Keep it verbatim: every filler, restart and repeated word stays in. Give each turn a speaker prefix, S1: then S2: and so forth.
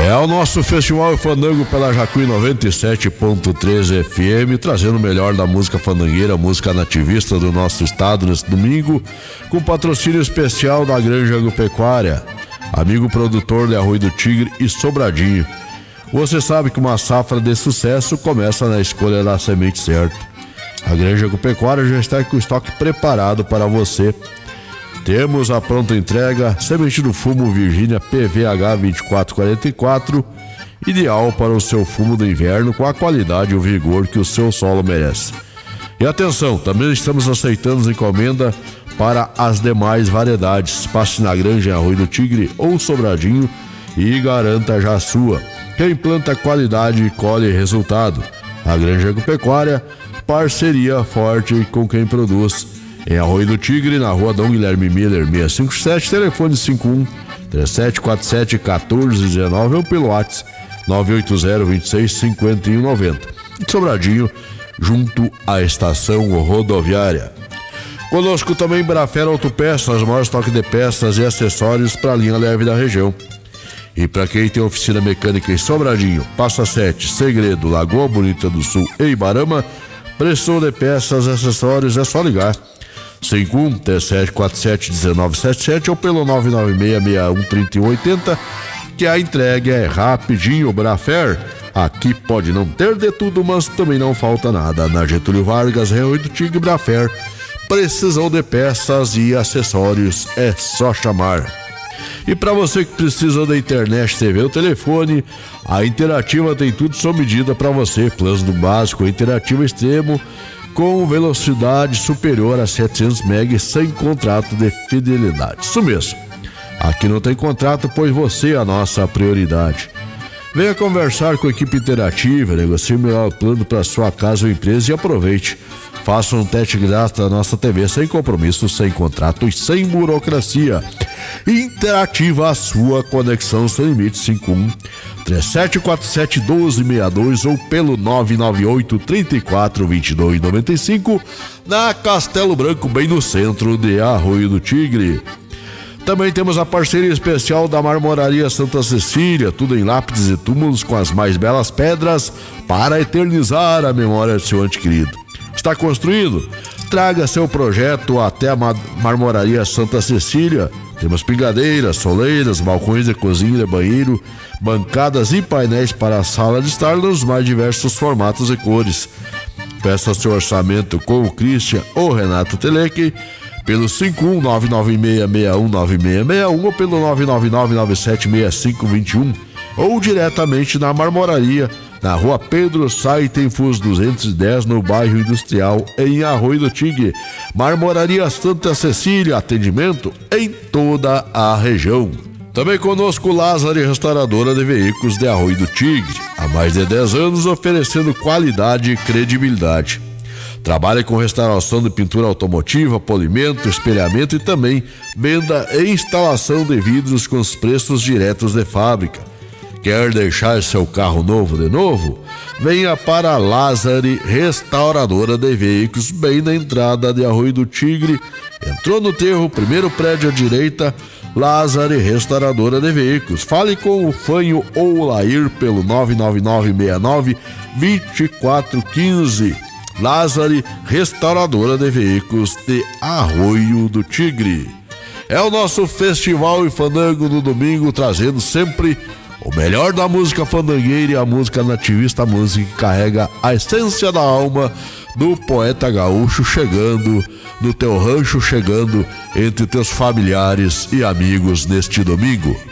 S1: É o nosso Festival Fandango pela Jacuí noventa e sete ponto três F M, trazendo o melhor da música fandangueira, música nativista do nosso estado nesse domingo, com patrocínio especial da Granja Agropecuária, amigo produtor de Arroio do Tigre e Sobradinho. Você sabe que uma safra de sucesso começa na escolha da semente certa. A Granja Agropecuária já está com o estoque preparado para você. Temos a pronta entrega, semente do fumo Virgínia P V H vinte e quatro quarenta e quatro, ideal para o seu fumo do inverno com a qualidade e o vigor que o seu solo merece. E atenção, também estamos aceitando encomenda para as demais variedades. Passe na Granja em Arroio do Tigre ou Sobradinho e garanta já a sua. Quem planta qualidade e colhe resultado. A Granja Agropecuária, parceria forte com quem produz. Em Arroio do Tigre, na rua Dom Guilherme Miller, seiscentos e cinquenta e sete, telefone cinco um, três sete quatro sete, um quatro um nove ou pelo WhatsApp nove oito zero, dois seis, cinco um nove zero. Sobradinho, junto à estação rodoviária. Conosco também Brafer Autopeças, maior estoque de peças e acessórios para a linha leve da região. E para quem tem oficina mecânica em Sobradinho, Passa Sete, Segredo, Lagoa Bonita do Sul e Ibarama, preço de peças e acessórios é só ligar. cinco um, três sete quatro sete, um nove sete sete ou pelo nove nove seis, seis um, três um oito zero, que a entrega é rapidinho. Brafer, aqui pode não ter de tudo, mas também não falta nada. Na Getúlio Vargas, Arroio do Tigre, Brafer, precisão de peças e acessórios, é só chamar. E para você que precisa da internet, T V ou telefone, a Interativa tem tudo sob medida para você. Planos do básico, Interativa Extremo, com velocidade superior a setecentos megas sem contrato de fidelidade. Isso mesmo. Aqui não tem contrato, pois você é a nossa prioridade. Venha conversar com a equipe Interativa, negocie o melhor plano para sua casa ou empresa e aproveite. Faça um teste grátis da nossa T V sem compromisso, sem contrato e sem burocracia. Interativa, a sua conexão sem limite. Cinco um, três sete quatro sete, um dois seis dois ou pelo nove nove oito, três quatro, dois dois nove cinco, na Castelo Branco, bem no centro de Arroio do Tigre. Também temos a parceria especial da Marmoraria Santa Cecília, tudo em lápides e túmulos com as mais belas pedras para eternizar a memória do seu ente querido. Está construído? Traga seu projeto até a Marmoraria Santa Cecília. Temos pingadeiras, soleiras, balcões de cozinha e banheiro, bancadas e painéis para a sala de estar nos mais diversos formatos e cores. Peça seu orçamento com o Christian ou Renato Teleque pelo cinco um nove nove seis, seis um nove seis seis um ou pelo nove nove nove, nove sete seis cinco dois um ou diretamente na Marmoraria, na rua Pedro Saitenfus duzentos e dez, no bairro Industrial, em Arroio do Tigre. Marmoraria Santa Cecília, atendimento em toda a região. Também conosco Lázaro, restauradora de veículos de Arroio do Tigre, há mais de dez anos oferecendo qualidade e credibilidade. Trabalha com restauração de pintura automotiva, polimento, espelhamento e também venda e instalação de vidros com os preços diretos de fábrica. Quer deixar seu carro novo de novo? Venha para a Lázaro, restauradora de veículos, bem na entrada de Arroio do Tigre. Entrou no terro, primeiro prédio à direita, Lázaro, restauradora de veículos. Fale com o Fanho ou o Lair pelo nove nove nove, seis nove, dois quatro um cinco. Lázaro, restauradora de veículos de Arroio do Tigre. É o nosso Festival e Fandango no domingo, trazendo sempre o melhor da música fandangueira e a música nativista, a música que carrega a essência da alma do poeta gaúcho, chegando no teu rancho, chegando entre teus familiares e amigos neste domingo.